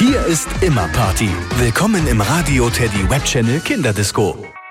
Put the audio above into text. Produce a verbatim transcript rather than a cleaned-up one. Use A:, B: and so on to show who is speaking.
A: Hier ist immer Party. Willkommen im Radio Teddy Web Channel Kinderdisco.